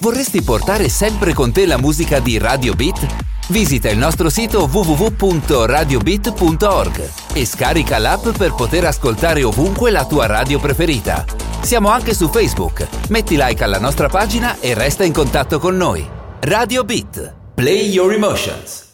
Vorresti portare sempre con te la musica di Radio Beat? Visita il nostro sito www.radiobeat.org e scarica l'app per poter ascoltare ovunque la tua radio preferita. Siamo anche su Facebook. Metti like alla nostra pagina e resta in contatto con noi. Radio Beat. Play your emotions.